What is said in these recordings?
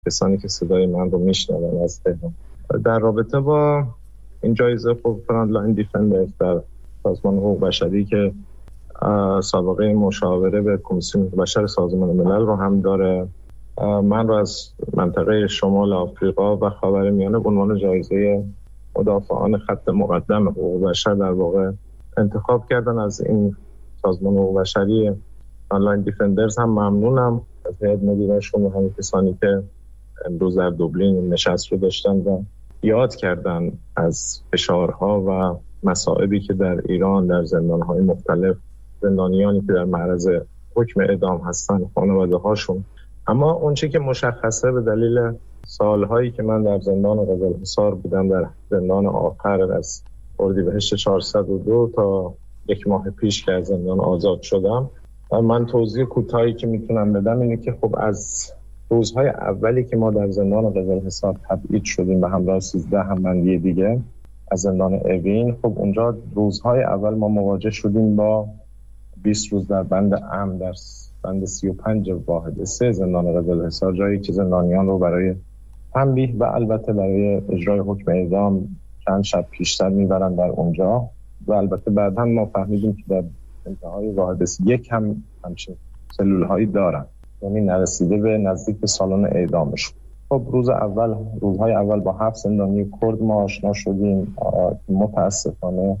کسانی که صدای من رو میشنون از تهران. در رابطه با این جایزه خب فرانت لاین دیفندرز در سازمان حقوق بشری که سابقه مشاوره به کمیسیون بشر سازمان ملل رو هم داره، من رو از منطقه شمال آفریقا و خاورمیانه به عنوان جایزه مدافعان خط مقدم حقوق بشر در واقع انتخاب کردن. از این سازمان حقوق بشری آنلاین دیفندرز هم ممنونم، از هیئت مدیره‌شون و همه کسانی که امروز در دوبلین نشست رو داشتن و یاد کردن از فشارها و مصائبی که در ایران در زندان‌های مختلف زندانیانی که در معرض حکم اعدام هستن، خانواده‌هاشون. اما اونچه که مشخصه به دلیل سالهایی که من در زندان قزلحصار بودم، در زندان آخر از اردیبهشت 402 تا یک ماه پیش که از زندان آزاد شدم، من توضیح کوتاهی که میتونم بدم اینه که خب از روزهای اولی که ما در زندان قزلحصار تبعید شدیم به همراه 13 همبندی دیگه از زندان اوین، خب اونجا روزهای اول ما مواجه شدیم با 20 روز در بند امن، در بند 35 واحد 3 زندان قزلحصار، جایی که زندانیان رو برای تنبیه و البته برای اجرای حکم اعدام چند شب پیشتر میبرن در اونجا. و البته بعدا ما فهمیدیم که در انتهای واحد 1 هم همچین سلول هایی دارن، یعنی نرسیده به نزدیک به سالن اعدامش. خب روزهای اول با 7 زندانی کرد ما آشنا شدیم. متاسفانه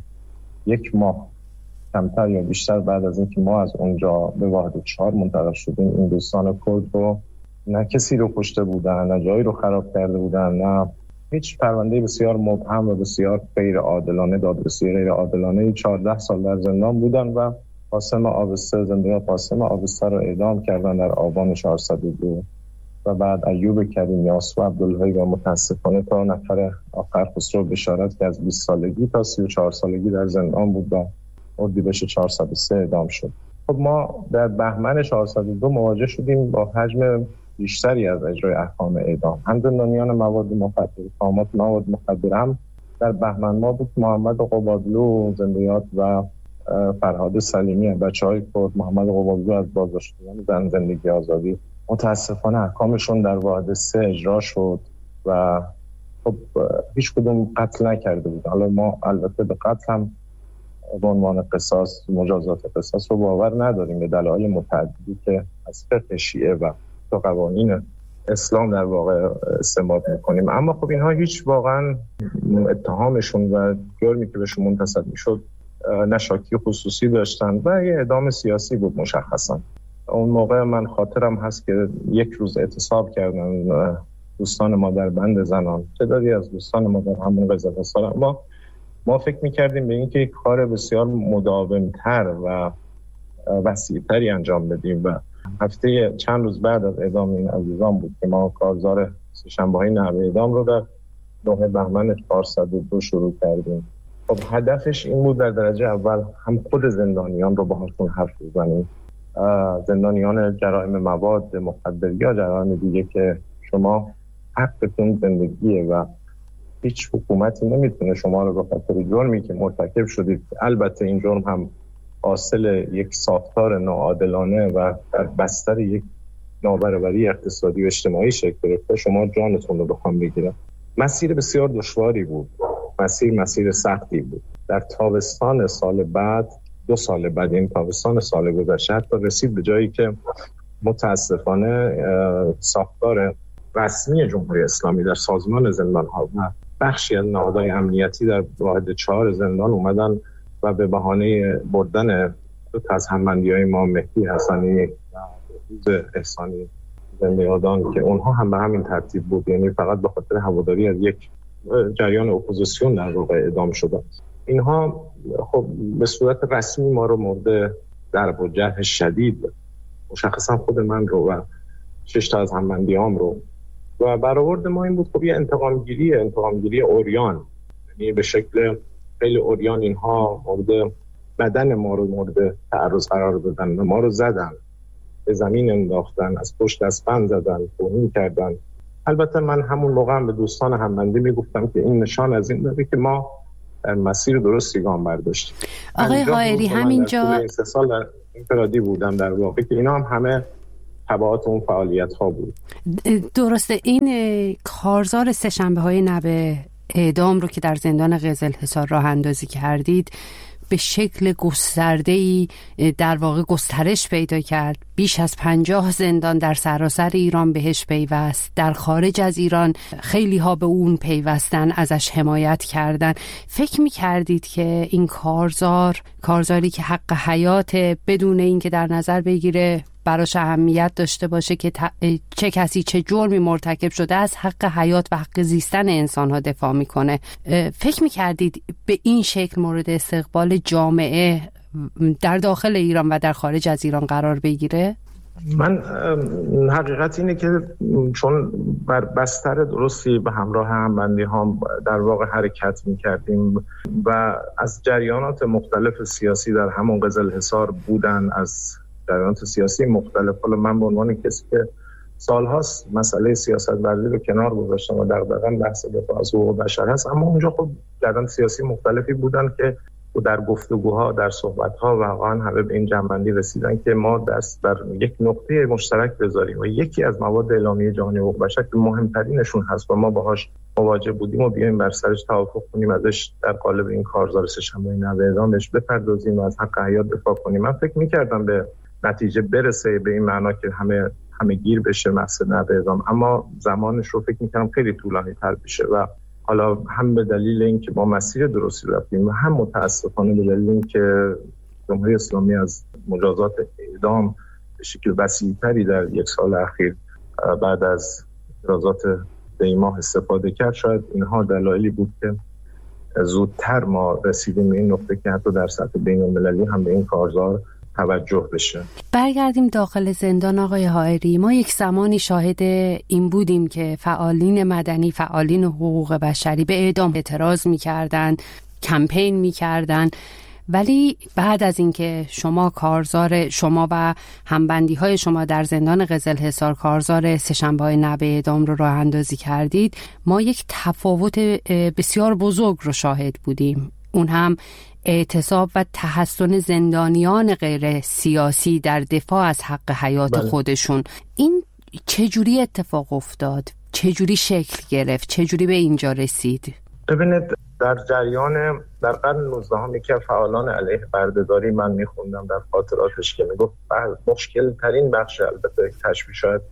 1 ماه کمتر یا بیشتر بعد از اینکه ما از اونجا به واحد 4 منتقل شدیم، این دوستان کرد رو نه کسی رو کشته بودن، نه جایی رو خراب کرده بودن، نه هیچ پرونده بسیار مبهم و بسیار غیر عادلانه، دادرسی غیر عادلانه. 14 سال در زندان بودن و قاسم آبسته، زندانی قاسم آبسته رو اعدام کردن در آبان 402 و بعد ایوب کریم، یاسو عبدالهی و متاسفانه تا نفر آخر خسرو بشارت که از 20 سالگی تا 34 سالگی در زندان بود و اردیبهشت 403 اعدام شد. خب ما در بهمن 402 مواجه شدیم با حجم بیشتری از اجرای احکام اعدام. هم زندانیان مواد مخدر، تهمات مواد مخدر هم در بهمن ما بود. محمد قبادلو زندیات و فرهاد سلیمی بچه‌های کرد، محمد قبادلو از بازداشتگان زندگی آزادی، متاسفانه احکامشون در واحد 3 اجرا شد و خب هیچ کدوم قتل نکرده بود. حالا ما البته به قتل هم به عنوان قصاص، مجازات قصاص رو باور نداریم به دلایل متعددی که از فقه شیعه و تا قوانین اسلام در واقع استنباط میکنیم. اما خب اینها هیچ واقعا اتهامشون و جرمی که بهشون منتسب میشد نه شاکی خصوصی داشتن و یه اعدام سیاسی بود مشخصا. اون موقع من خاطرم هست که 1 روز اعتصاب کردن دوستان ما در بند زنان، تعدادی از دوستان ما در همون قزلحصار. ما فکر میکردیم به اینکه یک کار بسیار مداومتر و وسیع‌تری انجام بدیم و هفته چند روز بعد از اعدام این عزیزان بود که ما کارزار سه‌شنبه‌های نحوه اعدام رو در 9 بهمن 402 شروع کردیم. خب هدفش این بود در درجه اول هم خود زندانیان رو باهاشون حرف بزنیم، زندانیان جرایم مواد مخدر یا جرایم دیگه که شما حقتون زندگیه و هیچ حکومتی نمیتونه شما رو به خاطر جرمی که مرتکب شدید، البته این جرم هم حاصل یک ساختار ناعادلانه و در بستر یک نابرابری اقتصادی و اجتماعی شکل گرفته، شما جانتون رو بخوام بگیرم. مسیر بسیار دشواری بود، مسیر سختی بود. در تابستان سال بعد، 2 سال بعد، این تابستان سال گذشته حتی رسید به جایی که متاسفانه ساختار رسمی جمهوری اسلامی در سازمان زندان‌ها و بخشی از نهادهای امنیتی در واحد 4 زندان اومدن و به بهانه بردن 2 تا از همبندی‌های ما، مهدی حسنی و بهروز احسانی زنده‌یادان، که اونها هم به همین ترتیب بود، یعنی فقط به خاطر هواداری از یک جریان اپوزیسیون در واقع اعدام شدن. اینها خب به صورت رسمی ما رو مورد ضرب و جرح شدید، مشخصا خود من رو و 6 تا از همبندیام رو، و برآورد ما این بود خب یه انتقامگیری عریان، یعنی به شکل خیلی عریان اینها مورد بدن ما رو مورد تعرض قرار دادن و ما رو زدن، به زمین انداختن، از پشت اسپند زدن، توهین کردن. البته من همون موقع هم به دوستان همبندی میگفتم که این نشان از این داره که ما در مسیر درستی گام برداشتیم. آقای حائری همینجا 3 سال در انفرادی بودم در واقع که اینا هم همه تبعات اون فعالیت ها بود. درسته. این کارزار سه‌شنبه‌های نب اعدام رو که در زندان قزلحصار راه اندازی کردید به شکل گسترده‌ای در واقع گسترش پیدا کرد. بیش از 50 زندان در سراسر ایران بهش پیوست. در خارج از ایران خیلی ها به اون پیوستن، ازش حمایت کردن. فکر می‌کردید که این کارزاری که حق حیات بدون اینکه در نظر بگیره براش اهمیت داشته باشه که چه کسی چه جرمی مرتکب شده از حق حیات و حق زیستن انسان‌ها دفاع میکنه، فکر میکردید به این شکل مورد استقبال جامعه در داخل ایران و در خارج از ایران قرار بگیره؟ من حقیقت اینه که چون بر بستر درستی به همراه همبندی ها در واقع حرکت میکردیم و از جریانات مختلف سیاسی در همون قزلحصار بودن، از جریانات سیاسی مختلف. حالا من به عنوان کسی که سالهاست مسئله سیاست ورزی رو کنار گذاشتم و دغدغه‌ام بحث دفاع از حقوق بشر هست، اما اونجا خب جریانات سیاسی مختلفی بودن که در گفتگوها، در صحبت‌ها واقعا همه به این جنبندی رسیدن که ما دست بر یک نقطه مشترک بذاریم و یکی از مواد اعلامیه جهانی حقوق بشر که مهمترینشون هست و ما باهاش مواجه بودیم و بیایم بر سرش توافق کنیم، ازش در قالب این کارزار سه‌شنبه نب اعدام بهش بپردازیم و از حق حیات دفاع کنیم. من فکر می‌کردم به نتیجه برسه به این معنا که همه گیر بشه مسئله نب اعدام، اما زمانش رو فکر می‌کردم خیلی طولانی‌تر بشه و حالا هم به دلیل اینکه ما مسیر درستی رفتیم و هم متاسفانه به دلیل اینکه جمهوری اسلامی از مجازات اعدام به شکل وسیع‌تری در یک سال اخیر بعد از اعتراضات دیماه استفاده کرد، شاید اینها دلایلی بود که زودتر ما رسیدیم به این نقطه که حتی در سطح بین‌المللی هم به این کارزار توجه بشه. برگردیم داخل زندان. آقای حائری، ما یک زمانی شاهد این بودیم که فعالین مدنی، فعالین حقوق بشری به اعدام اعتراض می‌کردند، کمپین می‌کردند، ولی بعد از اینکه شما و همبندی‌های شما در زندان قزلحصار کارزار سه‌شنبه‌های نب اعدام رو راه اندازی کردید، ما یک تفاوت بسیار بزرگ رو شاهد بودیم. اون هم اعتصاب و تحصن زندانیان غیر سیاسی در دفاع از حق حیات خودشون. این چجوری اتفاق افتاد؟ چجوری شکل گرفت؟ چجوری به اینجا رسید؟ ببینید، در جریان در قرن 19 یکی از فعالان علیه بردهداری من میخوندم در خاطراتش که میگفت مشکل ترین بخش، البته تشبیه، شاید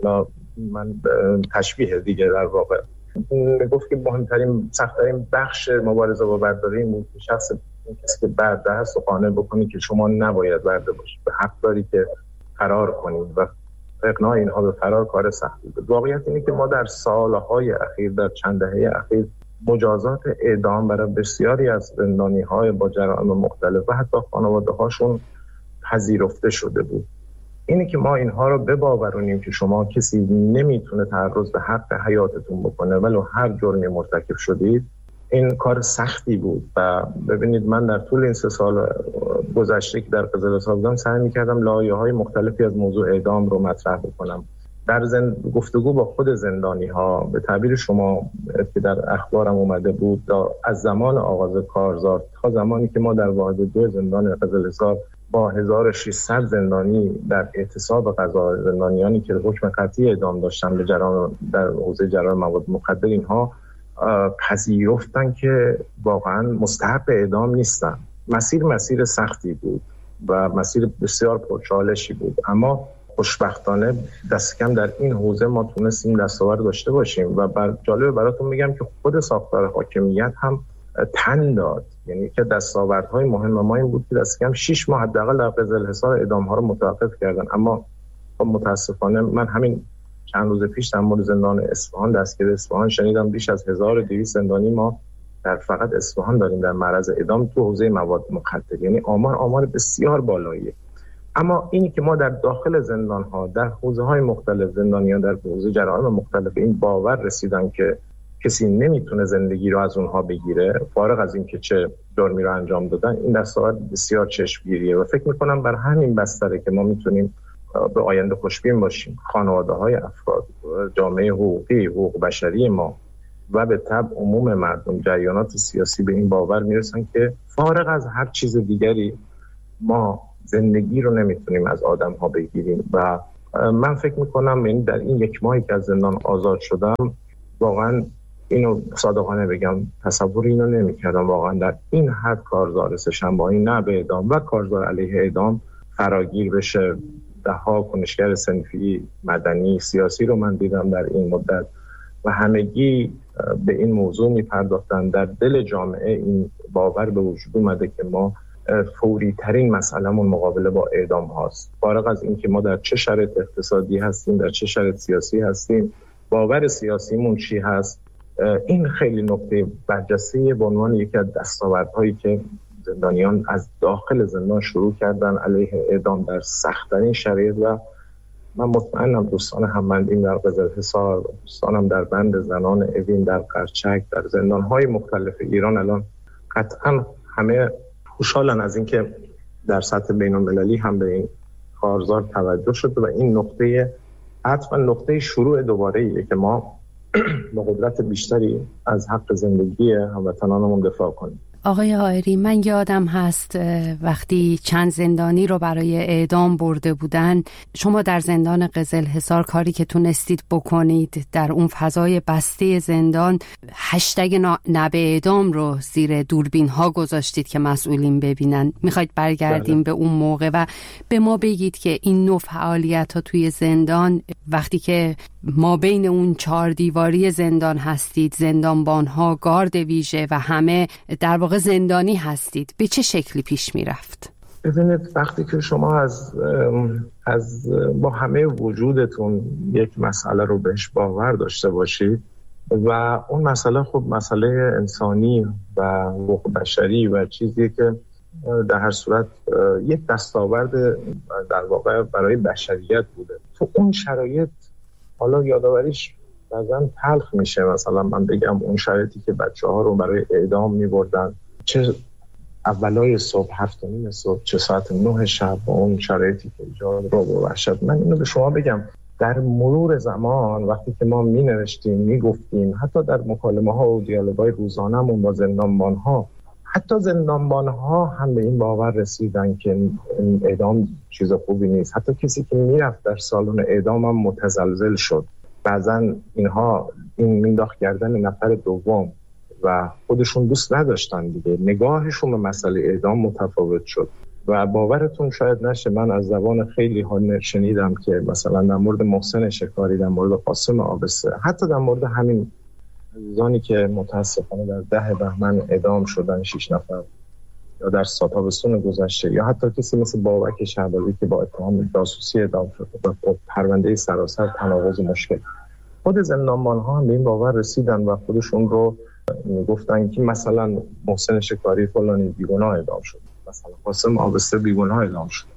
من تشبیه دیگه در واقع میگفت که مهمترین سخت‌ترین بخش مبارزه با بردهداری این بود که کسی که برده هست و قانع بکنی که شما نباید برده باشید، به حق داری که فرار کنید و اقناع اینها به فرار کار سختی بود. واقعیت اینه که ما در سالهای اخیر، در چند دهه اخیر، مجازات اعدام برای بسیاری از زندانی‌های با جرائم مختلف و حتی خانواده‌هاشون پذیرفته شده بود. اینه که ما اینها رو بباورونیم که شما کسی نمیتونه تعرض به حق حیاتتون بکنه ولو هر جرمی مرتکب شدید، این کار سختی بود. و ببینید، من در طول این 3 سال گذشته که در قزلحصار بودم سعی می‌کردم لایه‌های مختلفی از موضوع اعدام رو مطرح بکنم. در گفتگو با خود زندانی‌ها، به تعبیر شما که در اخبارم اومده بود، از زمان آغاز کارزار تا زمانی که ما در واحد 2 زندان قزلحصار با 1600 زندانی در اعتصاب قضا، زندانیانی که حکم قطعی اعدام داشتن به جرائم در حوزه جرائم مواد مخدر، اینها پذیرفتن که واقعا مستحق اعدام نیستن. مسیر سختی بود و مسیر بسیار پرچالشی بود، اما خوشبختانه دست کم در این حوزه ما تونستیم دستاورد داشته باشیم و جالب براتون میگم که خود ساختار حاکمیت هم تن داد. یعنی که دستاوردهای مهم ما این بود که دست کم 6 ماه حداقل در قزلحصار اعدام‌ها رو متوقف کردن. اما متاسفانه من همین چند روز پیش در مورد زندان اصفهان، دستگیر اصفهان، شنیدم بیش از 1200 زندانی ما در فقط اصفهان داریم در معرض اعدام تو حوزه مواد مخدر. یعنی آمار بسیار بالاییه. اما اینی که ما در داخل زندان‌ها، در حوزه‌های مختلف، زندانیان در حوزه جرائم مختلف این باور رسیدن که کسی نمیتونه زندگی رو از اونها بگیره فارغ از اینکه چه جرمی رو انجام دادن، این دستاورد بسیار چشمگیریه و فکر می‌کنم بر همین بستره که ما میتونیم به آینده خوشبین باشیم. خانواده‌های افراد، جامعه حقوقی، حقوق بشری ما و به تبع عموم مردم، جریانات سیاسی به این باور میرسن که فارغ از هر چیز دیگری ما زندگی رو نمیتونیم از آدم‌ها بگیریم و من فکر میکنم در این یک ماهی که از زندان آزاد شدم واقعا اینو صادقانه بگم تصور اینو نمی‌کردم واقعا در این حد کارزار سه‌شنبه‌ای نه به اعدام و کارزار علیه اعدام فراگیر بشه. ده‌ها کنشگر صنفی، مدنی، سیاسی رو من دیدم در این مدت و همگی به این موضوع می‌پرداختن. در دل جامعه این باور به وجود اومده که ما فوری ترین مسئله‌مون مقابله با اعدام هاست. فارغ از اینکه ما در چه شرایط اقتصادی هستیم، در چه شرایط سیاسی هستیم، باور سیاسیمون چی هست، این خیلی نکته برجسته به عنوان یکی از دستاوردهایی که زندانیان از داخل زندان شروع کردن علیه اعدام در سخت‌ترین شرایط. و من مطمئنم دوستان هم‌بندیم در قزل‌حصار، دوستانم در بند زنان اوین، در قرچک، در زندان‌های مختلف ایران الان قطعاً همه خوشحالن از اینکه در سطح بین‌المللی هم به این کارزار توجه شده و این نقطه عطف و نقطه شروع دوباره‌ایه که ما با قدرت بیشتری از حق زندگی هموطنانمون دفاع کنیم. آقای حائری، من یادم هست وقتی چند زندانی رو برای اعدام برده بودن، شما در زندان قزل‌حصار کاری که تونستید بکنید در اون فضای بسته زندان هشتگ نبه اعدام رو زیر دوربین ها گذاشتید که مسئولین ببینن. میخواید برگردیم به اون موقع و به ما بگید که این نوع فعالیت ها توی زندان وقتی که ما بین اون 4 دیواری زندان هستید، زندانبان ها، گارد ویژه و همه در واقع زندانی هستید، به چه شکلی پیش می رفت؟ ببینید وقتی که شما از با همه وجودتون یک مسئله رو بهش باور داشته باشید و اون مسئله خب مسئله انسانی و حقوق بشری و چیزی که در هر صورت یک دستاورد در واقع برای بشریت بوده، تو اون شرایط حالا یادآوریش بعضن تلخ میشه. مثلا من بگم اون شرایطی که بچه‌ها رو برای اعدام می‌بردن، چه اولای صبح 7:30 صبح، چه ساعت 9 شب، با اون شرایطی که ایجاد رو وحشت. من اینو به شما بگم در مرور زمان وقتی که ما می‌نوشتیم، میگفتیم، حتی در مکالمه‌ها و دیالوگ‌های روزانه‌مون با زندانبان‌ها، حتی زندانبان‌ها هم به این باور رسیدن که اعدام چیز خوبی نیست. حتی کسی که میرفت در سالن اعدام هم متزلزل شد. بعضن اینها این مینداخت گردن نفر دوم و خودشون دوست نداشتن دیگه. نگاهشون به مسئله اعدام متفاوت شد و باورتون شاید نشه من از زبان خیلی ها شنیدم که مثلا در مورد محسن شکاری، در مورد قاسم آبسته، حتی در مورد همین عزیزانی که متاسفانه در 10 بهمن اعدام شدن 6 نفر، یا در تابستون گذشته، یا حتی کسی مثل بابک شهبازی که با اتهام جاسوسی اعدام شد و پرونده سراسر تناقض مشکل. خود زندانبان‌ها هم به این باور رسیدن و خودشون رو میگفتن که مثلا محسن شکاری فلانی بیگناه اعدام شد، مثلا قاسم آبسته بیگناه اعدام شد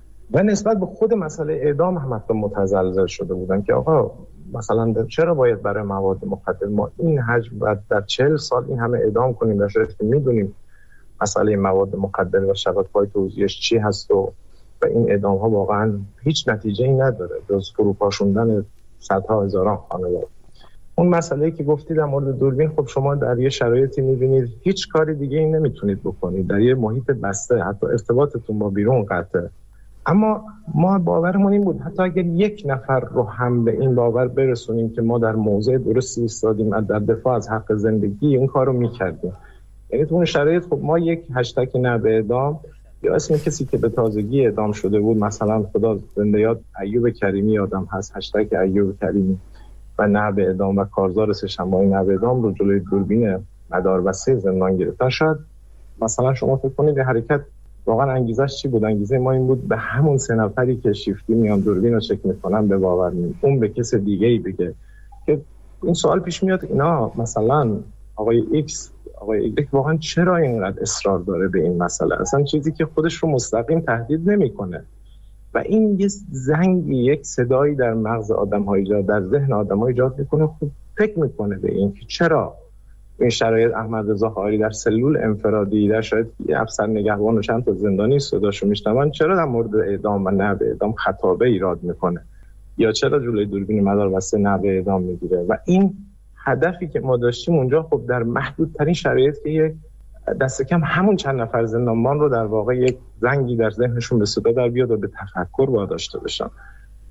و نسبت به خود مسئله اعدام هم حتی متزلزل شده بودن که آقا مثلا چرا باید برای مواد مخدر ما این حجم و در 40 سال این همه اعدام کنیم، در صورتی که میدونیم مسئله مواد مخدر و شبکه‌های توزیعش چی هست و این اعدام ها واقعا هیچ نتیجه‌ای نداره جز فروپاشوندن صدها هزاران خانواده. اون مسئله‌ای که گفتید در مورد دوربین، خب شما در یه شرایطی می‌بینید هیچ کاری دیگه ای نمیتونید بکنید، در یه محیط بسته، حتی ارتباطتون با بیرون قطعه. اما ما باورمون این بود حتی اگر یک نفر رو هم به این باور برسونیم که ما در موضع درستی ایستادیم در دفاع از حق زندگی، اون کارو می‌کردیم. یعنی تو اون شرایط خب ما یک هشتگ نه به اعدام یا اسم کسی که به تازگی اعدام شده بود، مثلا خدا زنده یاد ایوب کریمی یادم هست، هشتگ ایوب کریمی و نه به اعدام و کارزار سه‌شنبه‌ای نه به اعدام رو جلوی دوربین مداربسته زندان گرفتن. شاید مثلا شما فکر کنید به حرکت واقعا انگیزش چی بود؟ انگیزه ما این بود به همون 3 نفری که شیفتی میان دوربین رو چک میکنن به باور نیم، اون به کس دیگه‌ای بگه که این سوال پیش میاد اینا مثلا آقای ایکس، آقای ایگرگ واقعا چرا اینقدر اصرار داره به این مسئله؟ اصلا چیزی که خودش رو مستقیم تهدید نمیکنه و این یه زنگی، یک صدایی در مغز آدم‌ها ایجاد، در ذهن آدم‌ها ایجاد میکنه. خب فکر میکنه به این که چرا این شرایط احمد رضا حائری در سلول انفرادی، در شاید یه افسر نگهبان و چند تا زندانی صداشو میشنون، چرا در مورد اعدام و نه به اعدام خطابه ایراد میکنه یا چرا جلوی دوربین مداربسته نه به اعدام میگیره. و این هدفی که ما داشتیم اونجا خب در محدودترین شرایط که یک دست کم همون چند نفر زندانبان رو در واقع یک زنگی در ذهنشون به صدا در بیاد و به تفکر واداشته بشن.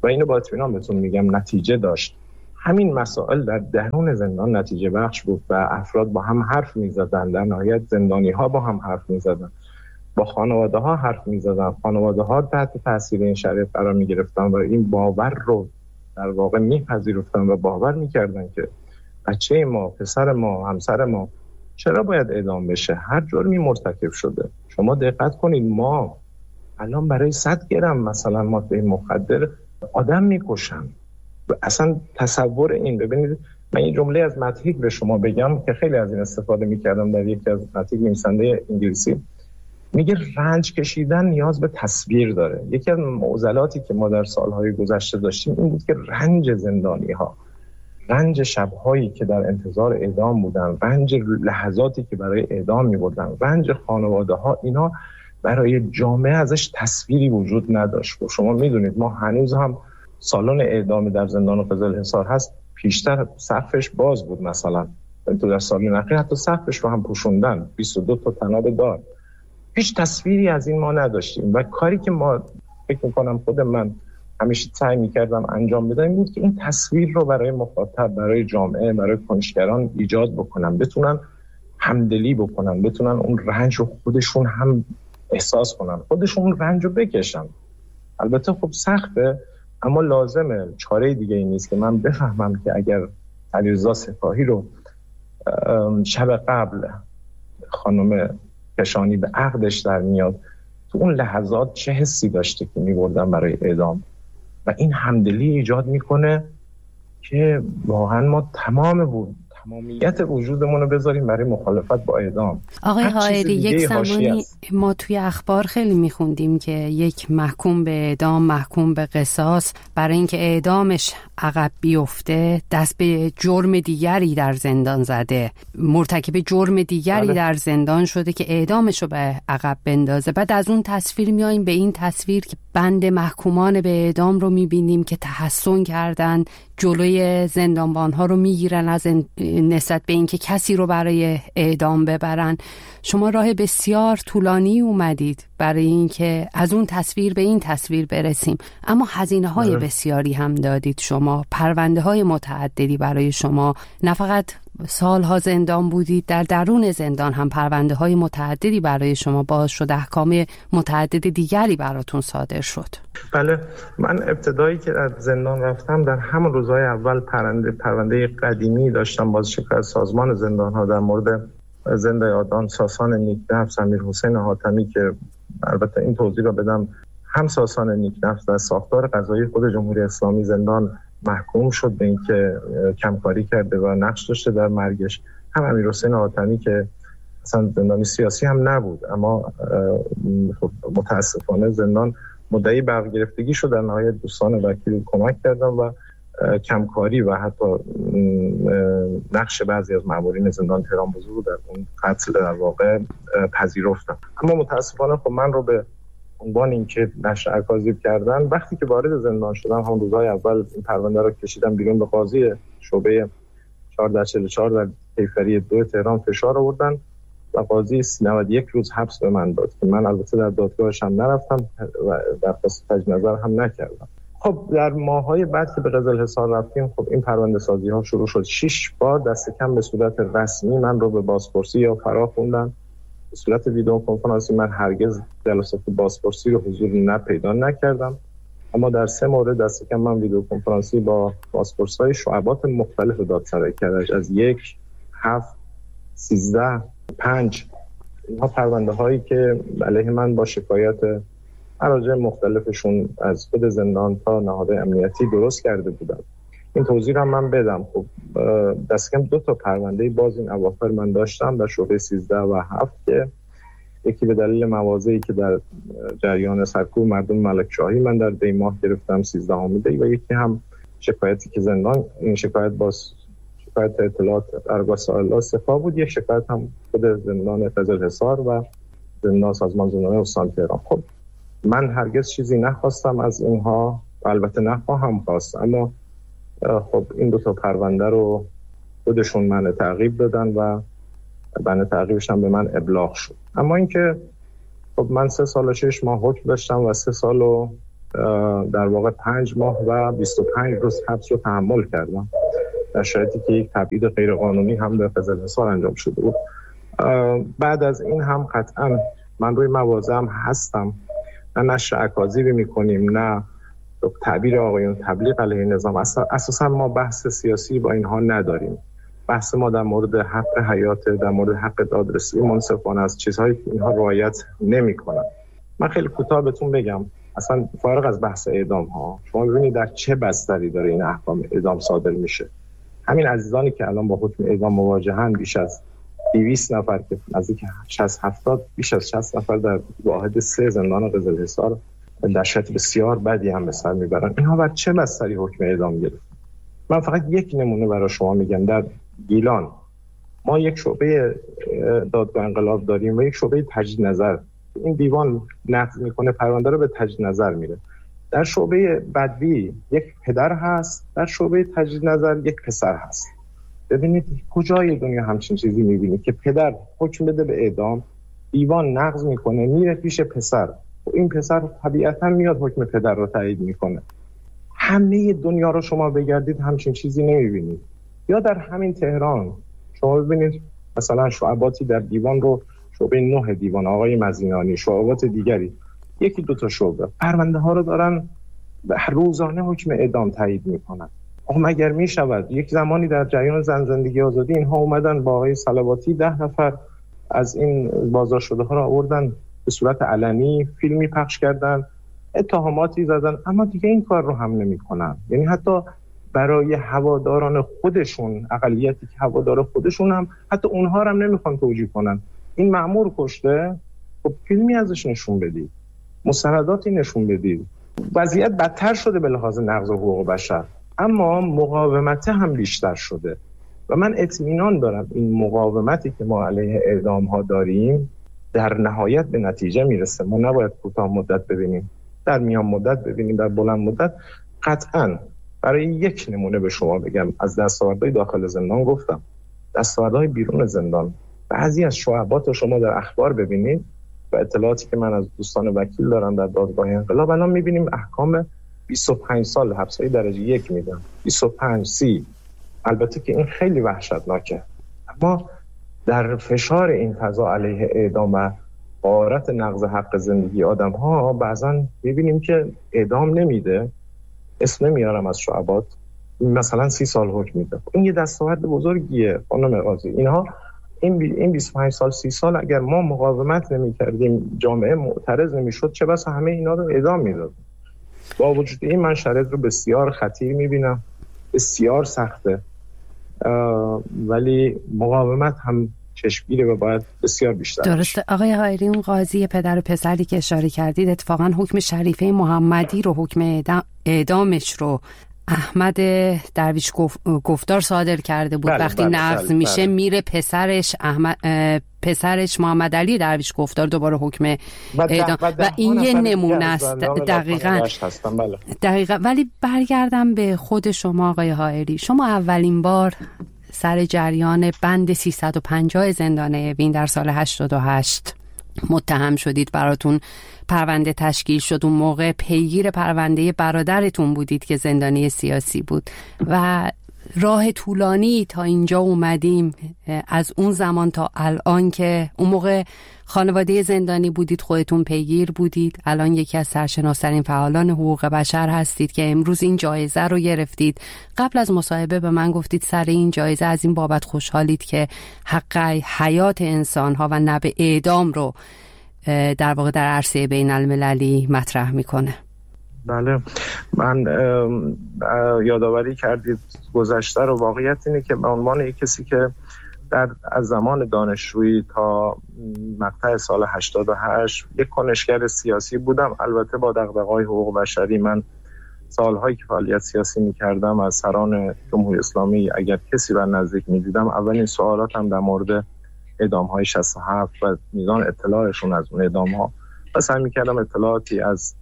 و اینو با اطمینان بهتون میگم نتیجه داشت. همین مسائل در درون زندان نتیجه بخش بود و افراد با هم حرف میزدن، در نهایت زندانی ها با هم حرف میزدن، با خانواده ها حرف میزدن، خانواده ها تحت تاثیر این شرایط قرار میگرفتن و این باور رو در واقع میپذیرفتن و باور میکردن که بچه ما، پسر ما، همسر ما چرا باید اعدام بشه؟ هر جرمی مرتکب شده. شما دقت کنید، ما الان برای 100 گرم مثلا ماده مخدر آدم میکشن. اصلا تصور این، ببینید من یه جمله از متحیک به شما بگم که خیلی از این استفاده میکردم در یکی از متحیک نویسنده انگلیسی، میگه رنج کشیدن نیاز به تصویر داره. یکی از معضلاتی که ما در سالهای گذشته داشتیم این بود که رنج زندانی ها، رنج شب‌هایی که در انتظار اعدام بودن، رنج لحظاتی که برای اعدام می‌بردن، رنج خانواده‌ها، اینا برای جامعه ازش تصویری وجود نداشت. و شما می‌دونید ما هنوز هم سالن اعدام در زندان قزلحصار هست، پیشتر سقفش باز بود، مثلا تو در سالن اخیر حتی سقفش رو هم پوشوندن، 22 تا طناب دار. هیچ تصویری از این ما نداشتیم و کاری که ما فکر می‌کنم خود من همیشه سعی می‌کردم انجام بدم این بود که این تصویر رو برای مخاطب، برای جامعه، برای کنشگران ایجاد بکنم، بتونن همدلی بکنن، بتونن اون رنج رو خودشون هم احساس کنن، خودشون اون رنج رو بکشن. البته خب سخته، اما لازمه، چاره دیگه ای نیست که من بفهمم که اگر علیرضا سپاهی رو شب قبل خانم کشانی به عقدش در میاد، تو اون لحظات چه حسی داشته که می‌بردن برای اعدام و این همدلی ایجاد میکنه که واقعا ما تمامیت وجودمون رو بذاریم برای مخالفت با اعدام. آقای حائری، یک زمانی ما توی اخبار خیلی میخوندیم که یک محکوم به اعدام، محکوم به قصاص، برای اینکه اعدامش عقب بیفته دست به جرم دیگری در زندان زده، مرتکب جرم دیگری در زندان شده که اعدامش رو به عقب بندازه. بعد از اون تصویر میاییم به این تصویر که بند محکومان به اعدام رو میبینیم که تحسن کردن، جلوی زندانبان‌ها رو میگیرن از نسبت به اینکه کسی رو برای اعدام ببرن. شما راه بسیار طولانی اومدید برای اینکه از اون تصویر به این تصویر برسیم، اما هزینه‌های بسیاری هم دادید شما، پرونده‌های متعددی برای شما، نه فقط سالها زندان بودید، در درون زندان هم پرونده‌های متعددی برای شما باز شد، احکام متعدد دیگری براتون صادر شد. بله، من ابتدایی که از زندان رفتم در همون روزهای اول پرونده قدیمی داشتم، بازشکل از سازمان زندان‌ها در مورد زنده یادان ساسان نیکنفس امیرحسین حاتمی، که البته این توضیح رو بدم، هم ساسان نیکنفس در ساختار قضایی خود جمهوری اسلامی زندان محکوم شد به اینکه کمکاری کرده و نقش داشته در مرگش، هم امیرحسین حاتمی که اصلا زندانی سیاسی هم نبود اما متاسفانه زندان مدعی برگرفتگی شد. در نهایت دوستان وکیل کمک کردن و کمکاری و حتی نقش بعضی از مامورین زندان تهران بزرگ در اون قتل در واقع پذیرفتن. اما متاسفانه خب من رو به عنوان اینکه نشر اکاذیب کردن، وقتی که وارد زندان شدم هم روزهای اول این پرونده رو کشیدم بیرون، به قاضی شعبه 1444 در کیفری 2 تهران فشار آوردن و قاضی 91 روز حبس به من داد که من البته در دادگاهش هم نرفتم و درخواست تجدید نظر هم نکردم. خب در ماه‌های بعد که به قزلحصار رفتیم، خب این پرونده سازی ها شروع شد. 6 بار دست کم به صورت رسمی من رو به بازپرسی یا فرا خوندن. به صورت ویدیو کنفرانسی من هرگز جلسات بازپرسی رو حضور پیدا نکردم، اما در 3 مورد دست کم من ویدیو کنفرانسی با بازپرسای شعبات مختلف دادسرای کرج از 1 7 13 5 اینها پرونده هایی که علیه من با شکایت مراجع مختلفشون از خود زندان تا نهادهای امنیتی درست کرده بودن. این توضیح رو من بدم. خب دست کم 2 تا پرونده باز این اواخر من داشتم در شعبه 13 و 7 که یکی به دلیل مواضعی که در جریان سرکوب مردم ملکشاهی من در دی ماه گرفتم 13 دی و یکی هم شکایتی که زندان، این شکایت اطلاعات ارگاه سائلات صفا بود، یک شکایت هم خود زندان قزلحصار و زندان سازمان زندان استان تهران. خب من هرگز چیزی نخواستم از اینها و البته نخواهم خواست، اما خب این 2 تا پرونده رو خودشون من تعقیب دادن و بنده تعقیبش هم به من ابلاغ شد. اما اینکه خب من 3 سال و 6 ماه حکم داشتم و 3 سال و در واقع 5 ماه و 25 روز حبس رو تحمل کردم، در شرایطی که یک تبعید غیرقانونی هم در قزل‌حصار انجام شده بود. بعد از این هم قطعا من روی مواضعم هستم، نه نشر اکاذیبی میکنیم، نه تعبیر آقایون تبلیغ علیه نظام. اساسا ما بحث سیاسی با اینها نداریم. بحث ما در مورد حق حیات، در مورد حق دادرسی منصفانه است، چیزهایی که اینها رعایت نمیکنن. من خیلی کوتاه بهتون بگم، اصلا فارغ از بحث اعدام ها، شما ببینید در چه بستری داره این احکام اعدام صادر میشه. همین عزیزانی که الان با حکم اعدام مواجهن، بیش از 200 نفر که نزدیک 60-70 بیش از 60 نفر در واحد 3 زندان قزل‌حصار در شرایط بسیار بدی هم به سر میبرن. اینها بر چه بستری حکم اعدام گرفتن؟ من فقط یک نمونه برای شما میگم. در گیلان ما یک شعبه دادگاه انقلاب داریم و یک شعبه تجدید نظر. این دیوان نقض میکنه، پرونده رو به تجدید نظر میره. در شعبه بدوی یک پدر هست، در شعبه تجدید نظر یک پسر هست. ببینید کجای دنیا همچین چیزی میبینید که پدر حکم بده به اعدام، دیوان نقض میکنه، میره پیش پسر و این پسر طبیعتا میاد حکم پدر رو تایید میکنه. همه دنیا رو شما بگردید همچین چیزی نمیبینید. یا در همین تهران شما ببینید مثلا شعباتی در دیوان رو، شعبه 9 دیوان آقای مزینانی، شعبات دیگری، 1-2 شعبه پرونده ها رو دارن روزانه حکم اعدام تایید میکنن. مگر میشود یک زمانی در جریان زن زندگی آزادی اینها اومدن با آقای صلواتی 10 نفر از این بازداشت شده ها رو آوردن به صورت علنی، فیلمی پخش کردن، اتهاماتی زدن، اما دیگه این کار رو هم نمی‌کنن. یعنی حتی برای هواداران خودشون، اقلیتی که هوادار خودشون هم، حتی اونها رو هم نمیخوان توجیه کنن. این مأمور کشته، خب فیلمی ازش نشون بدید، مستنداتی نشون بدید. وضعیت بدتر شده به لحاظ نقض حقوق بشر، اما مقاومت هم بیشتر شده و من اطمینان دارم این مقاومتی که ما علیه اعدام ها داریم در نهایت به نتیجه میرسه. ما نباید کوتاه مدت ببینیم، در میان مدت ببینیم، در بلند مدت. قطعاً برای یک نمونه به شما بگم، از دستاوردهای داخل زندان گفتم، دستاوردهای بیرون زندان، بعضی از شعبات شما در اخبار ببینید و اطلاعاتی که من از دوستان وکیل دارم در دادگاه انقلاب، الان میبینیم احکام 25 سال حبس‌های درجه 1 میدن، 25-30. البته که این خیلی وحشتناکه، اما در فشار این فضا علیه اعدام و غارت نقض حق زندگی آدم ها بعضا میبینیم که اعدام نمیده. اسم نمیارم از شعبات، مثلا 30 سال حکم میده. این یه دستاورد بزرگیه خانم قاضی. اینها این 25 سال 30 سال اگر ما مقاومت نمی‌کردیم، جامعه معترض نمی‌شد، چه بسا همه اینا رو اعدام می‌دادیم. با وجود این من شرایط رو بسیار خطیر می‌بینم، بسیار سخته، ولی مقاومت هم چشمگیره و باید بسیار بیشتر. درسته آقای حائری، اون قاضی پدر و پسری که اشاره کردید اتفاقا حکم شریفه محمدی رو، حکم اعدامش رو احمد درویش گفتار صادر کرده بود. وقتی نقض میشه میره پسرش محمد علی درویش گفتار دوباره حکم اعدام و این یه نمونه است. دقیقاً. ولی برگردم به خود شما آقای حائری، شما اولین بار سر جریان بند 350 زندان اوین در سال 88 متهم شدید، براتون پرونده تشکیل شد. اون موقع پیگیر پرونده برادرتون بودید که زندانی سیاسی بود و راه طولانی تا اینجا اومدیم، از اون زمان تا الان که اون موقع خانواده زندانی بودید، خودتون پیگیر بودید، الان یکی از سرشناس‌ترین فعالان حقوق بشر هستید که امروز این جایزه رو گرفتید. قبل از مصاحبه به من گفتید سر این جایزه از این بابت خوشحالید که حق حیات انسان‌ها و نه به اعدام رو در واقع در عرصه بین المللی مطرح میکنه. بله، من یادآوری کردید گذشته رو. واقعیت اینه که به عنوان یک کسی که از زمان دانشجویی تا مقطع سال 88 یک کنشگر سیاسی بودم، البته با دغدغه‌های حقوق بشری. من سالهایی که فعالیت سیاسی می‌کردم از سران جمهوری اسلامی اگر کسی رو نزدیک می‌دیدم، اولین سوالاتم در مورد اعدام‌های 67 و میزان اطلاعشون از اون اعدام‌ها و سعی می‌کردم اطلاعاتی از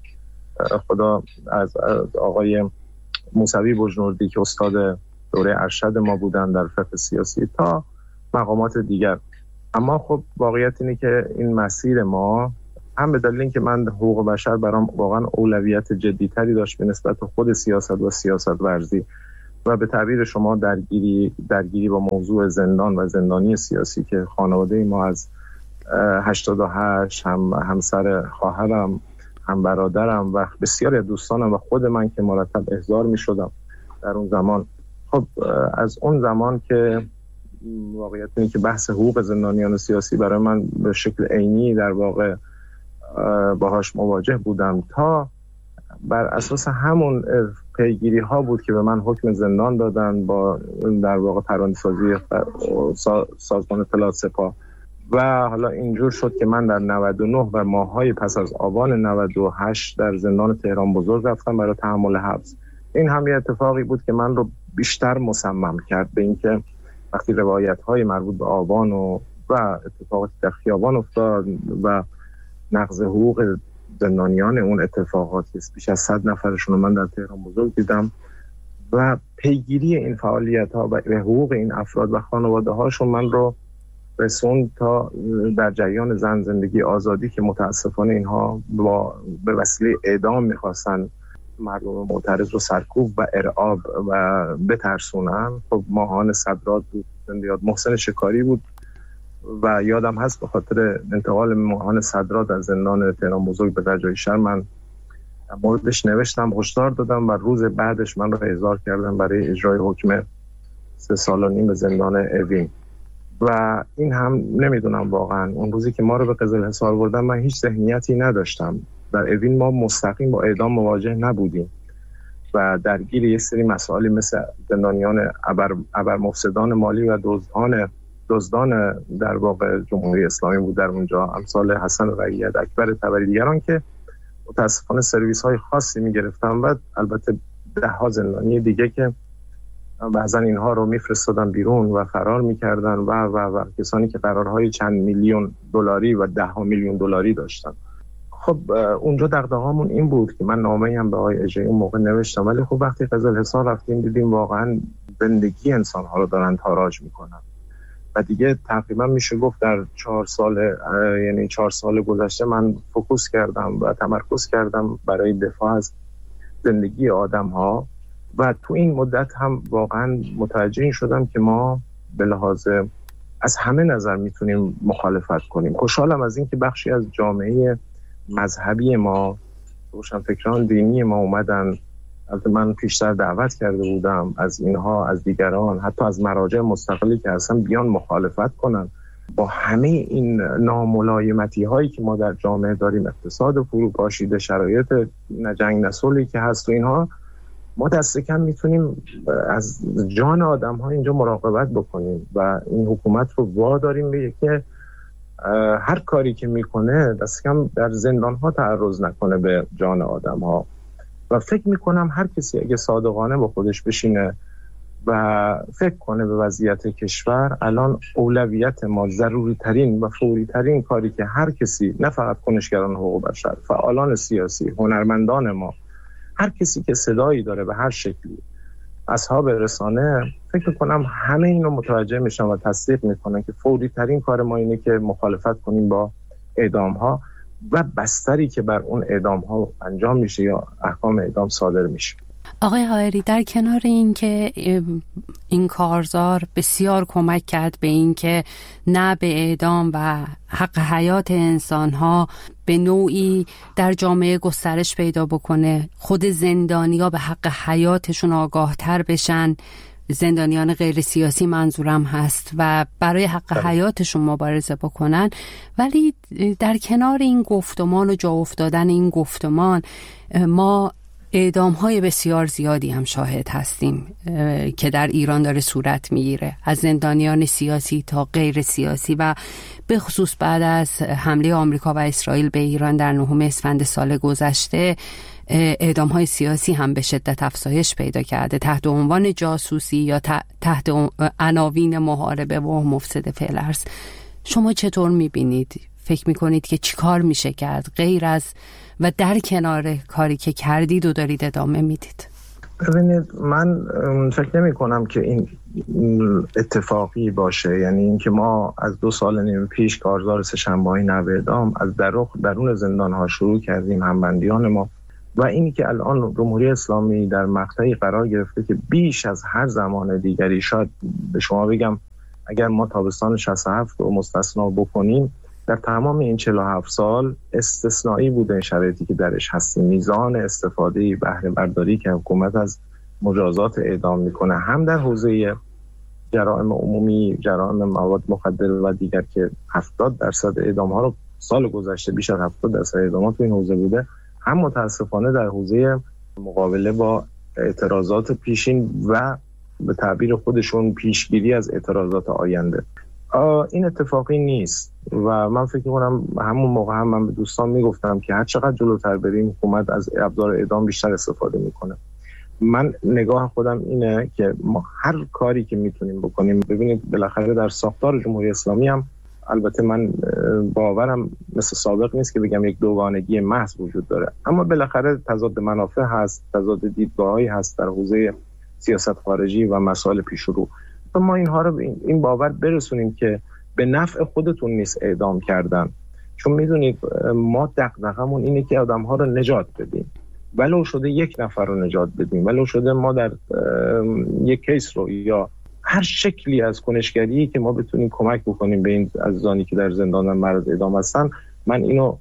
آقای موسوی بجنوردی که استاد دوره ارشد ما بودن در فقه سیاسی تا مقامات دیگر. اما خب واقعیت اینه که این مسیر ما هم به دلیل اینکه من حقوق بشر برام واقعا اولویت جدی‌تری داشت به نسبت خود سیاست و سیاست ورزی و به تعبیر شما درگیری با موضوع زندان و زندانی سیاسی که خانواده ما از 88 هم همسر خواهرم، هم برادرم و بسیاری از دوستانم و خود من که مرتب احضار می شدم در اون زمان. خب از اون زمان که واقعیت اینه که بحث حقوق زندانیان سیاسی برای من به شکل عینی در واقع باهاش مواجه بودم تا بر اساس همون پیگیری ها بود که به من حکم زندان دادن با در واقع ترانه‌سازی سازمان اطلاعات سپاه و حالا اینجور شد که من در 99 و ماه‌های پس از آبان 98 در زندان تهران بزرگ رفتم برای تحمل حبس. این هم یه اتفاقی بود که من رو بیشتر مصمم کرد به اینکه وقتی روایت‌های مربوط به آبان و اتفاقاتی در خیابان افتاد و نقض حقوق زندانیان اون اتفاقاتی بیش از 100 نفرشون رو من در تهران بزرگ دیدم و پیگیری این فعالیت‌ها و حقوق این افراد و خانواده‌هاشون من رو رسوند تا در جریان زن زندگی آزادی که متاسفانه اینها به وسیله اعدام می‌خواستن مردم معترض رو سرکوب و ارعاب و بترسونن. خب ماهان صدرات بود، زندیات محسن شکاری بود و یادم هست به خاطر انتقال ماهان صدرات از زندان تهران بزرگ به رجایی شهر من موردش نوشتم، هشدار دادم و روز بعدش من رو احضار کردم برای اجرای حکم 3.5 سال به زندان اوین. و این هم نمیدونم واقعا اون روزی که ما رو به قزل حصار بردن من هیچ ذهنیتی نداشتم. در اوین ما مستقیم با اعدام مواجه نبودیم و درگیر یه سری مسائلی مثل زندانیان ابرمفسدان مالی و دزدان در واقع جمهوری اسلامی بود در اونجا، امثال حسن رعیت، اکبر طبری، دیگران که متاسفانه سرویس های خاصی میگرفتن و البته 10 زندانی دیگه که بعضا اینها رو میفرستادن بیرون و فرار میکردن و کسانی که قرارهای چند میلیون دلاری و 10 میلیون دلاری داشتن. خب اونجا دغدغه‌مون این بود که من نامه‌ای هم به آقای اجری اون موقع نوشتم، ولی خب وقتی قزل حصار رفتیم دیدیم واقعا زندگی انسان‌ها رو دارن تاراج میکنن و دیگه تقریبا میشه گفت در 4 سال گذشته من فوکوس کردم و تمرکز کردم برای دفاع از زندگی آدم‌ها و تو این مدت هم واقعا متوجه شدم که ما به لحاظ از همه نظر میتونیم مخالفت کنیم. خوشحالم از این که بخشی از جامعه مذهبی ما، روشنفکران دینی ما اومدن. البته من پیشتر دعوت کرده بودم از اینها، از دیگران، حتی از مراجع مستقلی که اصلا بیان مخالفت کنن با همه این ناملایمتی هایی که ما در جامعه داریم، اقتصاد فروپاشیده، شرایط جنگ نسلی که هست و اینها. ما دست کم میتونیم از جان آدم ها اینجا مراقبت بکنیم و این حکومت رو واداریم به که هر کاری که میکنه دست کم در زندان ها تعرض نکنه به جان آدم ها. و فکر میکنم هر کسی اگه صادقانه با خودش بشینه و فکر کنه به وضعیت کشور، الان اولویت ما ضروری ترین و فوری ترین کاری که هر کسی، نه فقط کنشگران حقوق بشر، فعالان سیاسی، هنرمندان ما، هر کسی که صدایی داره به هر شکلی، اصحاب رسانه، فکر کنم همه اینو متوجه میشن و تصدیق میکنن که فوری ترین کار ما اینه که مخالفت کنیم با اعدام ها و بستری که بر اون اعدام ها انجام میشه یا احکام اعدام صادر میشه. آقای حائری، در کنار این که این کارزار بسیار کمک کرد به این که نه به اعدام و حق حیات انسان‌ها به نوعی در جامعه گسترش پیدا بکنه، خود زندانی‌ها به حق حیاتشون آگاه‌تر بشن، زندانیان غیر سیاسی منظورم هست، و برای حق حیاتشون مبارزه بکنن، ولی در کنار این گفتمان و جا افتادن این گفتمان ما اعدام‌های بسیار زیادی هم شاهد هستیم که در ایران داره صورت میگیره، از زندانیان سیاسی تا غیر سیاسی، و به خصوص بعد از حمله آمریکا و اسرائیل به ایران در 9 اسفند سال گذشته اعدام‌های سیاسی هم به شدت افزایش پیدا کرده تحت عنوان جاسوسی یا تحت عناوین محاربه و مفسد فعل. شما چطور می‌بینید؟ فکر می‌کنید که چیکار میشه کرد غیر از و در کنار کاری که کردید و دارید ادامه میدید؟ ببینید من فکر نمی کنم که این اتفاقی باشه، یعنی اینکه ما از 2.5 سال پیش کارزار سه‌شنبه‌های نوه اعدام از درون زندان ها شروع کردیم، همبندیان ما، و اینی که الان جمهوری اسلامی در مقطعی قرار گرفته که بیش از هر زمان دیگری، شاید به شما بگم اگر ما تابستان 67 رو مستثنا بکنیم، در تمام این 47 سال استثنایی بوده این شرایطی که درش هستیم. میزان استفاده بهره برداری که حکومت از مجازات اعدام میکنه، هم در حوزه جرائم عمومی، جرائم مواد مخدر و دیگر که 70% اعدام ها رو سال گذشته، بیش از 70% اعدامات تو این حوزه بوده، هم متاسفانه در حوزه مقابله با اعتراضات پیشین و به تعبیر خودشون پیشگیری از اعتراضات آینده. این اتفاقی نیست و من فکر می‌کنم همون موقع هم من به دوستان میگفتم که هر چقدر جلوتر بریم حکومت از ابزار اعدام بیشتر استفاده میکنه. من نگاه خودم اینه که ما هر کاری که میتونیم بکنیم، ببینید بالاخره در ساختار جمهوری اسلامی هم، البته من باورم مثل سابق نیست که بگم یک دوگانگی محض وجود داره، اما بالاخره تضاد منافع هست، تضاد دیدگاه‌هایی هست در حوزه سیاست خارجی و مسائل پیش رو. ما اینها رو این باور برسونیم که به نفع خودتون نیست اعدام کردن، چون میدونید ما دغدغمون اینه که آدم‌ها رو نجات بدیم، ولو شده یک نفر رو نجات بدیم، ولو شده ما در یک کیس رو یا هر شکلی از کنشگری که ما بتونیم کمک بکنیم به این عزیزانی که در زندان معرض اعدام هستن، من اینو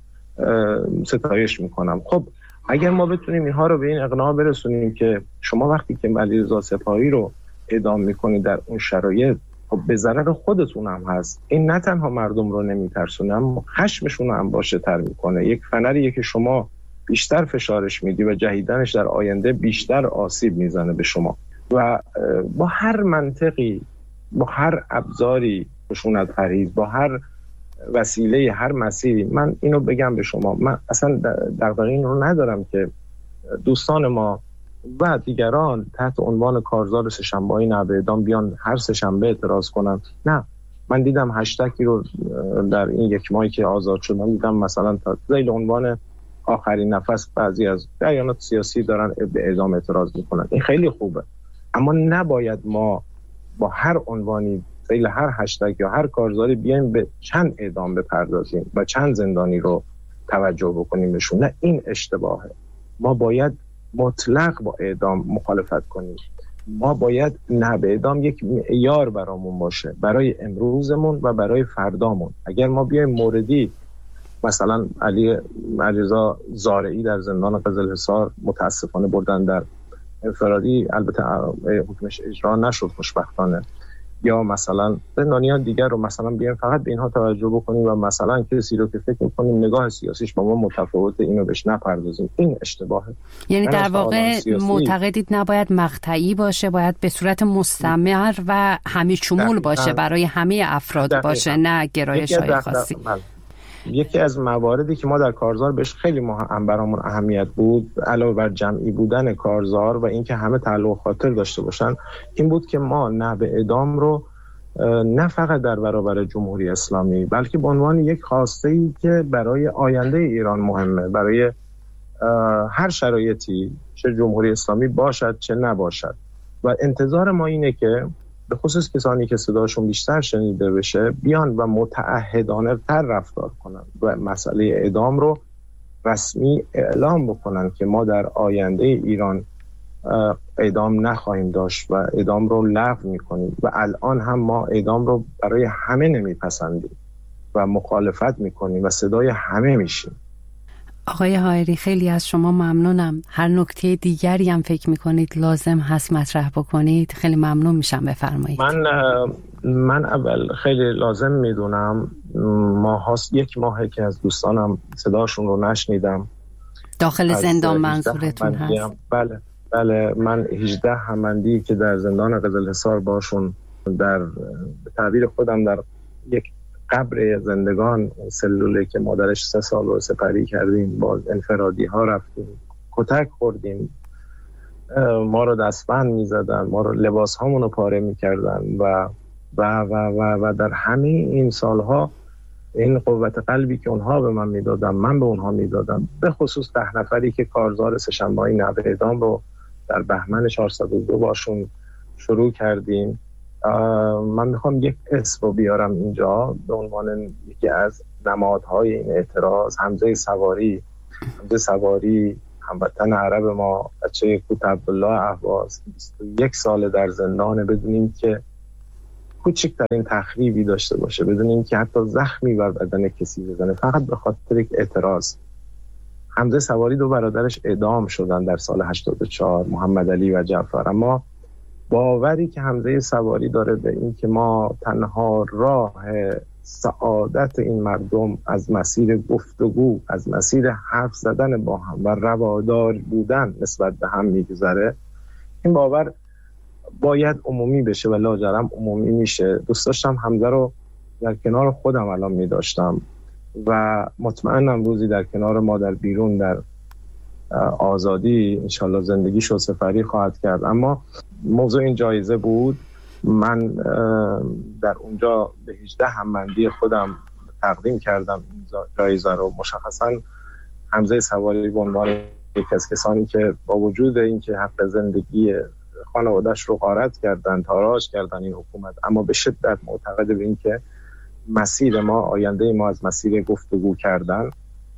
ستایش میکنم. خب اگر ما بتونیم اینها رو به این اقناع برسونیم که شما وقتی که علیرضا سپاهی رو اعدام میکنید در اون شرایط، خب به ضرر خودتون هم هست. این نه تنها مردم رو نمیترسونه، اما خشمشون رو هم باشه تر میکنه. یک فنریه که شما بیشتر فشارش میدی و جهیدنش در آینده بیشتر آسیب میزنه به شما. و با هر منطقی، با هر ابزاری، خشونت پرهیز، با هر وسیله، هر مسیری، من اینو بگم به شما، من اصلا دغدغه این رو ندارم که دوستان ما و دیگران تحت عنوان کارزار سه‌شنبه‌های نوه اعدام بیان هر سه‌شنبه اعتراض کنن. نه، من دیدم هشتگی رو در این یک ماهی که آزاد شدم، دیدم مثلا تا زیر عنوان آخرین نفس بعضی از جریانات سیاسی دارن به اعدام اعتراض میکنن. این خیلی خوبه، اما نباید ما با هر عنوانی زیر هر هشتگ یا هر کارزاری بیایم به چند اعدام بپردازیم و چند زندانی رو توجه بکنیم بهشون. نه، این اشتباهه. ما باید مطلق با اعدام مخالفت کنیم. ما باید نه به اعدام یک معیار برامون باشه، برای امروزمون و برای فردامون. اگر ما بیایم موردی، مثلا علیرضا زارعی در زندان قزلحصار متاسفانه بردن در انفرادی، البته حکمش اجرا نشد خوشبختانه، یا مثلا زندانیان دیگر رو مثلا بیایم فقط به اینها توجه بکنیم و مثلا کسی رو که فکر می‌کنیم نگاه سیاسیش با ما متفاوته اینو بهش نپردازیم، این اشتباهه. یعنی در واقع معتقدید نباید مقطعی باشه، باید به صورت مستمر و همه شمول باشه، برای همه افراد باشه، نه گرایش‌های خاصی. یکی از مواردی که ما در کارزار بهش خیلی برامون اهمیت بود، علاوه بر جمعی بودن کارزار و اینکه همه تعلق خاطر داشته باشن، این بود که ما نحو اعدام رو نه فقط در برابر جمهوری اسلامی، بلکه به عنوان یک خواسته‌ای که برای آینده ایران مهمه، برای هر شرایطی، چه جمهوری اسلامی باشد چه نباشد. و انتظار ما اینه که به خصوص کسانی که صداشون بیشتر شنیده بشه بیان و متعهدانه تر رفتار کنن و مسئله اعدام رو رسمی اعلام بکنن که ما در آینده ایران اعدام نخواهیم داشت و اعدام رو لغو میکنیم. و الان هم ما اعدام رو برای همه نمیپسندیم و مخالفت میکنیم و صدای همه میشیم. آقای حائری خیلی از شما ممنونم. هر نکته دیگری هم فکر میکنید لازم هست مطرح بکنید، خیلی ممنون میشم بفرمایید. من اول خیلی لازم میدونم، یک ماهه که از دوستانم صداشون رو نشنیدم. داخل زندان منظورتون هست؟ بله، من 18 همبندی که در زندان قزلحصار باشون در تعبیر خودم در یک قبر زندگان، سلوله که مادرش 3 سال رو سپری کردیم، با انفرادی ها رفتیم، کتک خوردیم، ما رو دستبند میزدن، ما رو لباس هامون رو پاره میکردن و و و و و در همه این سالها این قوت قلبی که اونها به من میدادن، من به اونها میدادم، به خصوص 10 نفری که کارزار سه‌شنبه‌های نوه اعدام رو در بهمن 402 باشون شروع کردیم. من میخوام یک اسم رو بیارم اینجا به عنوان یکی از نمادهای این اعتراض. حمزه سواری هموطن عرب ما، بچه کوت عبدالله اهواز، 21 سال در زندانه بدونیم که کوچکترین تخریبی داشته باشه، بدونیم که حتی زخمی بر بدن کسی بزنه، فقط به خاطر یک اعتراض. حمزه سواری 2 برادرش اعدام شدن در سال 84، محمد علی و جعفر. اما باوری که حمزه سواری داره به این که ما تنها راه سعادت این مردم از مسیر گفتگو، از مسیر حرف زدن با هم و روادار بودن نسبت به هم میگذره، این باور باید عمومی بشه و لاجرم عمومی میشه. دوست داشتم حمزه رو در کنار خودم الان میداشتم و مطمئنم روزی در کنار ما در بیرون در آزادی انشالله زندگیشو سفری خواهد کرد. اما موضوع این جایزه بود. من در اونجا به 18 همبندی خودم تقدیم کردم این جایزه رو. مشخصا حمزه سواری به عنوان یک از کسانی که با وجود اینکه حق زندگی خانواده‌اش رو غارت کردن، تاراج کردن این حکومت، اما به شدت معتقد به این که مسیر ما، آینده ما از مسیر گفتگو کردن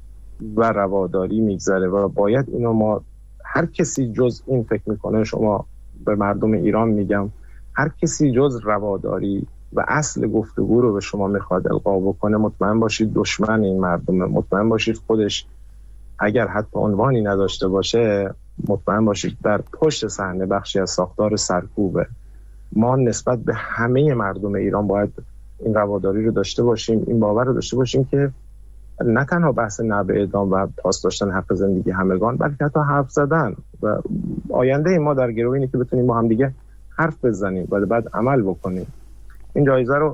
و رواداری میگذره و باید اینو ما، هر کسی جز این فکر میکنه، شما به مردم ایران میگم، هر کسی جز رواداری و اصل گفتگو رو به شما میخواد القا بکنه، مطمئن باشید دشمن این مردمه. مطمئن باشید خودش اگر حتی عنوانی نداشته باشه، مطمئن باشید در پشت صحنه بخشی از ساختار سرکوبه. ما نسبت به همه مردم ایران باید این رواداری رو داشته باشیم، این باور رو داشته باشیم که نه تنها بحث نبع اعدام و پاس داشتن حق زندگی همگان، بلکه حتی حرف زدن و آینده ما در گروه اینه که بتونیم با هم دیگه حرف بزنیم و بعد عمل بکنیم. این جایزه رو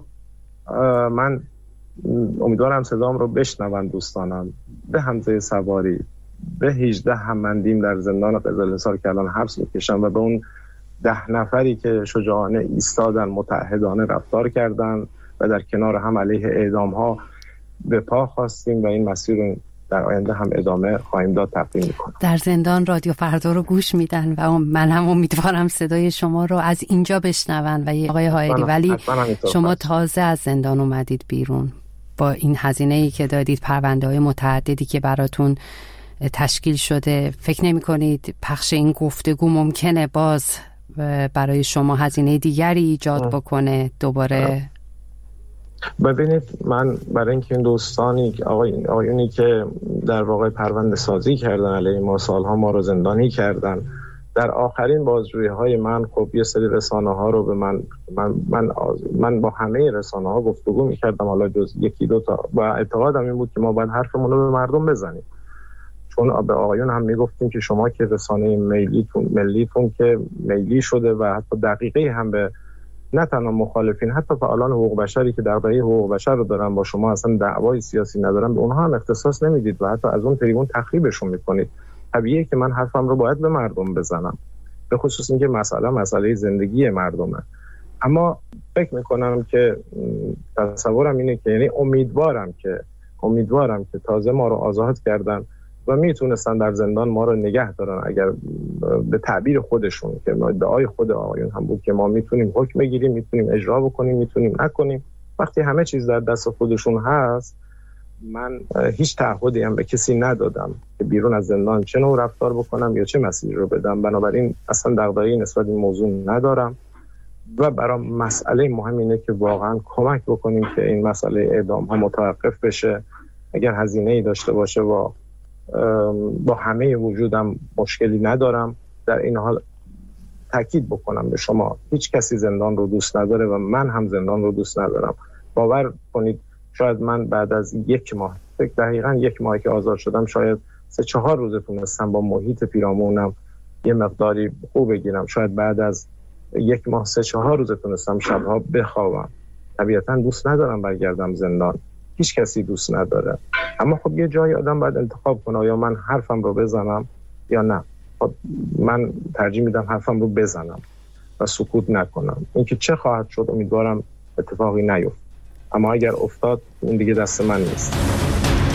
من امیدوارم صدام رو بشنون دوستانم، به حمزه سواری، به 18 همبندیم در زندان قزلحصار که الان حبس میکشن و به اون 10 نفری که شجاعانه ایستادن، متعهدانه رفتار کردن و در کنار هم علیه اعدام ها به پا خواستیم و این مسیر رو در آینده هم ادامه خواهیم داد، تقدیم میکنم. در زندان رادیو فردا رو گوش میدن و من هم امیدوارم صدای شما رو از اینجا بشنون. و آقای حائری، ولی شما تازه از زندان اومدید بیرون با این هزینه‌ای که دادید، پرونده‌های متعددی که براتون تشکیل شده، فکر نمی‌کنید پخش این گفتگو ممکنه باز برای شما هزینه دیگری ایجاد بکنه دوباره؟ ببینید، من برای اینکه این دوستانی آقایونی که در واقع پرونده سازی کردن علیه ما، سالها ما رو زندانی کردن، در آخرین بازجویی‌های من خب یه سری رسانه‌ها رو به من با همه رسانه‌ها گفتگو می‌کردم، حالا جز یکی دو تا، و اعتقادم این بود که ما باید حرفمون رو به مردم بزنیم. چون به آقایون هم میگفتیم که شما که رسانه ملیتون که میلی شده و حتی دقیقه هم به نه تنها مخالفین، حتی فعالان حقوق بشری که دغدغه حقوق بشر رو دارن با شما اصلا دعوای سیاسی ندارن، به اونها هم اختصاص نمیدید و حتی از اون تریبون تخریبشون میکنید. طبیعیه که من حرفم رو باید به مردم بزنم، به خصوص اینکه مسئله زندگی مردمه. اما فکر میکنم که تصورم اینه که، یعنی امیدوارم که تازه ما رو آزاد کردن و میتونستن در زندان ما رو نگه دارن، اگر به تعبیر خودشون که ادعای خود آقایون هم بود که ما میتونیم حکم بگیریم، میتونیم اجرا بکنیم، میتونیم نکنیم. وقتی همه چیز در دست خودشون هست، من هیچ تعهدی هم به کسی ندادم که بیرون از زندان چه نوع رفتار بکنم یا چه مسیری رو بدم. بنابراین اصلا دغدغه‌ای نسبت به این موضوع ندارم و برای مسئله مهم اینه که واقعا کمک بکنیم که این مسئله اعدام ها متوقف بشه. اگر هزینه‌ای داشته باشه و با همه وجودم مشکلی ندارم. در این حال تاکید بکنم به شما، هیچ کسی زندان رو دوست نداره و من هم زندان رو دوست ندارم. باور کنید شاید من بعد از 1 ماه، دقیقاً 1 ماه که آزاد شدم، شاید 3-4 روز تونستم با محیط پیرامونم یه مقداری خوب بگیرم. شاید بعد از 1 ماه 3-4 روز تونستم شبها بخوابم. طبیعتاً دوست ندارم برگردم زندان، هیچ کسی دوست نداره. اما خب یه جایی آدم باید انتخاب کنه، یا من حرفم رو بزنم یا نه. خب من ترجیح میدم حرفم رو بزنم و سکوت نکنم. اینکه چه خواهد شد امیدوارم اتفاقی نیفته، اما اگر افتاد اون دیگه دست من نیست.